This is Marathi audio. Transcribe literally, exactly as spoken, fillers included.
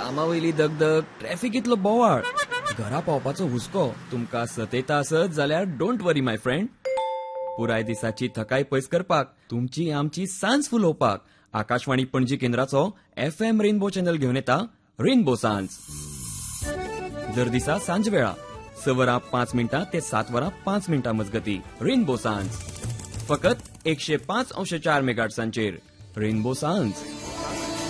कामावयली दगदग, ट्रॅफिक इतलो बोवाळ, घरा पावपाचो हुस्को तुमकां सतयता आसत जाल्यार डोंट वरी माय फ्रेंड. पुराय दिसाची थकाय पयस करपाक, तुमची आमची सांज फुलोवपाक Akashvani Panaji केंद्राचो F M rainbow channel घेवन येता रेनबो सांज. दर दिसा सांज वेळा स वरां पांच मिनटां ते सात वरां पांच मिनटां मजगती रेनबो सांज. फकत एकशे पांच अंश चार मेगाहर्ट्झांचेर रेनबो सांज.